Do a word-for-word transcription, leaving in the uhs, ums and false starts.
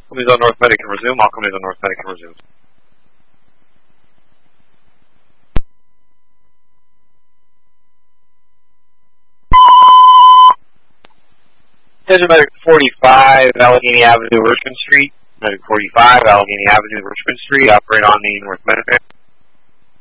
Companies on North Medic can resume. All companies on North Medic can resume. Attention Medic forty-five, Allegheny Avenue, Richmond Street. Medic forty-five, Allegheny Avenue, Richmond Street. Operate on the North Medic.